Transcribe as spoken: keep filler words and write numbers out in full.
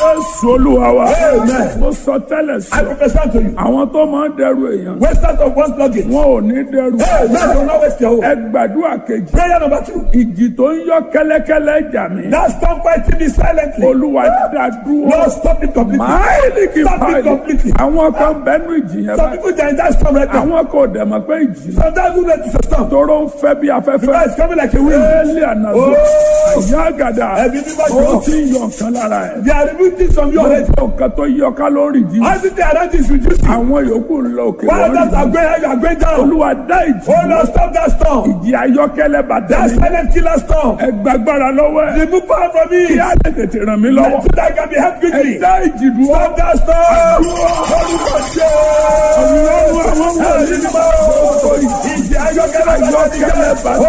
Jésù Olúwa wa. Mo sọ tẹ́lẹ̀ sí. I prophesy to you. Àwọn tó máa ń dẹrù èèyàn. Wasters of one's luggage. Wọn ò ní dẹrù. Hey, man, don't not waste your own. Ẹ gbàdúrà kejì. Prayer number two. Ìjì tó ń yọ kẹ́lẹ́kẹ́lẹ́ jà mí. Now stop fighting me silently. Olúwa dá dúró. No, stop it completely. Máìlì kì í Stop it báyìí. completely. Àwọn kan bẹ́nu ìjì yẹn Some báyìí. people they are in that storm right now. Àwọn kò dẹ̀ mọ̀ pé ìjì. Sometimes we let it stop. Tóró ń fẹ́ bí afẹ́fẹ́. Because it's coming like a wind. Éèlì ànàzó. Oh. Ìyá àgàdà. Ẹbí bí bá Ó jọ. ti ń yọ nǹkan lára ẹ̀. They are removing things from your head. Gbogbo nǹkan tó yọ ká lórí ìjì. Everything around you is reducing. Àwọn yòókù ń lọ òkè While lórí others are ìjì. going high, you are going down. Olúwa dá ìjì. Oh Lord, stop that storm. Ìjì ayọ́kẹ́lẹ́ bàtà That mi. silent killer storm. Ẹ gbàgbára lọ́wọ́ ẹ̀. Remove power from me. Kí á lè tètè ràn mí lọ́wọ́. So that I can be helped quickly. Ẹ dá ìjì dúró. Stop that storm. Ọlọ́run àwọn wọ̀nyí ni mo. Ìjì ayọ́kẹ́lẹ́ bàtà mi.